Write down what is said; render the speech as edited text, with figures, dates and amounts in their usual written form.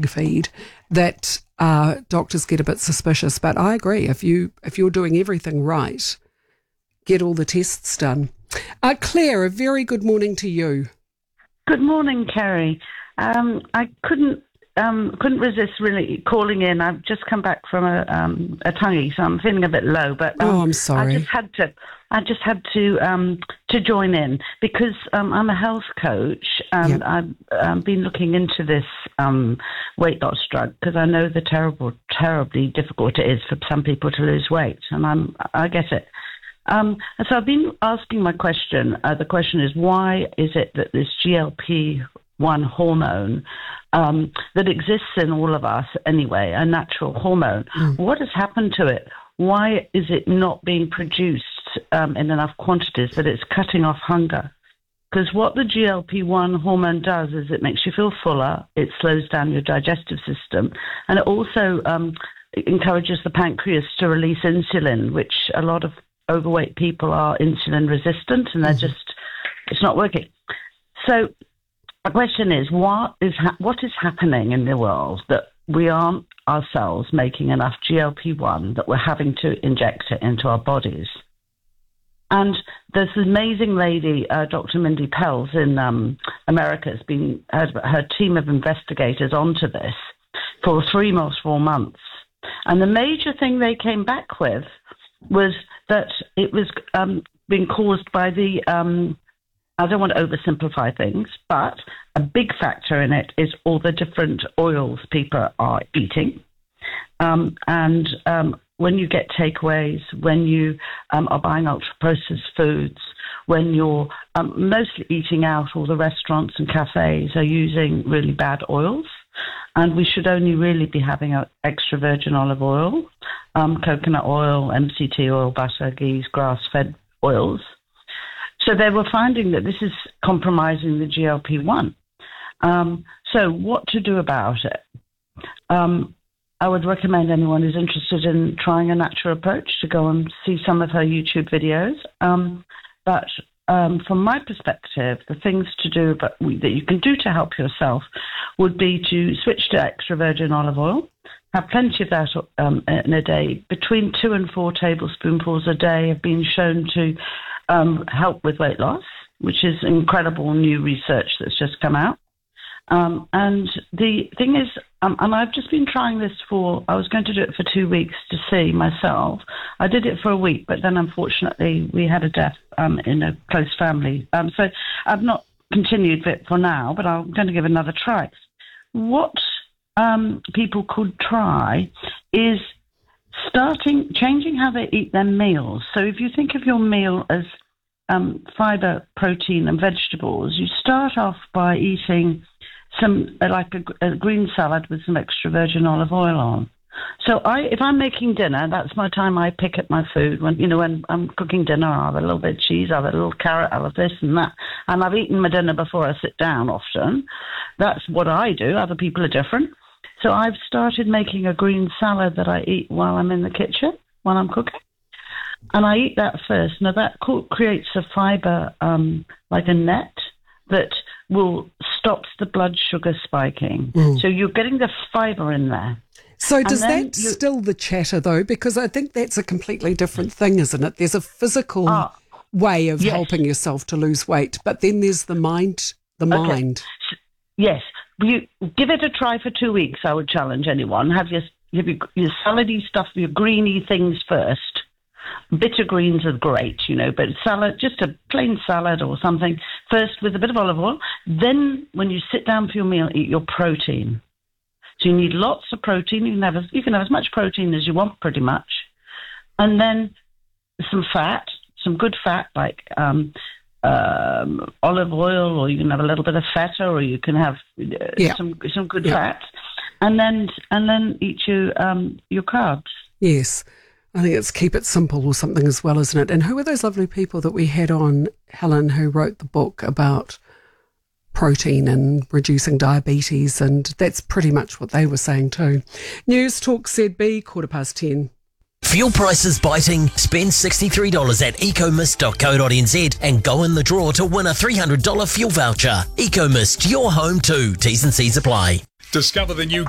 pig feed that doctors get a bit suspicious. But I agree, if you're doing everything right, get all the tests done. Claire, a very good morning to you. Good morning, Kerry. I couldn't resist really calling in. I've just come back from a tonguey, so I'm feeling a bit low. But I'm sorry. I just had to join in because I'm a health coach and Yep. I've been looking into this weight loss drug because I know the terribly difficult it is for some people to lose weight, and I get it. And so I've been asking my question. The question is, why is it that this GLP-1 hormone that exists in all of us anyway, a natural hormone, what has happened to it? Why is it not being produced in enough quantities that it's cutting off hunger? Because what the GLP-1 hormone does is it makes you feel fuller, it slows down your digestive system, and it also encourages the pancreas to release insulin, which a lot of overweight people are insulin resistant, and it's not working. So the question is, what is happening in the world that we aren't ourselves making enough GLP-1 that we're having to inject it into our bodies? And this amazing lady, Dr. Mindy Pelz in America, her team of investigators onto this for 3 or 4 months. And the major thing they came back with was that it was being caused by the, I don't want to oversimplify things, but a big factor in it is all the different oils people are eating. And when you get takeaways, when you are buying ultra-processed foods, when you're mostly eating out, all the restaurants and cafes are using really bad oils. And we should only really be having extra virgin olive oil, coconut oil, MCT oil, butter, ghee, grass-fed oils. So they were finding that this is compromising the GLP-1. So what to do about it? I would recommend anyone who's interested in trying a natural approach to go and see some of her YouTube videos. But from my perspective, the things to do that you can do to help yourself would be to switch to extra virgin olive oil, have plenty of that in a day. Between 2 and 4 tablespoonfuls a day have been shown to help with weight loss, which is incredible new research that's just come out. And the thing is, and I've just been trying this I was going to do it for 2 weeks to see myself. I did it for a week, but then unfortunately we had a death in a close family. So I've not continued it for now, but I'm going to give another try. What people could try is changing how they eat their meals. So if you think of your meal as fiber, protein and vegetables, you start off by eating some a green salad with some extra virgin olive oil on. So if I'm making dinner, that's my time I pick at my food. When I'm cooking dinner, I'll have a little bit of cheese, I'll have a little carrot, I'll have this and that. And I've eaten my dinner before I sit down often. That's what I do. Other people are different. So I've started making a green salad that I eat while I'm in the kitchen, while I'm cooking. And I eat that first. Now that creates a fiber, like a net, that stops the blood sugar spiking. So you're getting the fiber in there. So does that still the chatter, though? Because I think that's a completely different thing, isn't it? There's a physical way of helping yourself to lose weight, but then there's the mind. Mind. Yes. You give it a try for 2 weeks, I would challenge anyone. Have your salady stuff, your greeny things first. Bitter greens are great, but salad, just a plain salad or something, first with a bit of olive oil. Then when you sit down for your meal, eat your protein. So you need lots of protein. You can have as much protein as you want, pretty much. And then some fat, some good fat, like olive oil, or you can have a little bit of feta, or you can have some good fat. And then eat your carbs. Yes. I think it's keep it simple or something as well, isn't it? And who were those lovely people that we had on, Helen, who wrote the book about protein and reducing diabetes? And that's pretty much what they were saying too. News Talk ZB, 10:15. Fuel prices biting? Spend $63 at ecomist.co.nz and go in the draw to win a $300 fuel voucher. Ecomist, your home too. T's and C's apply. Discover the new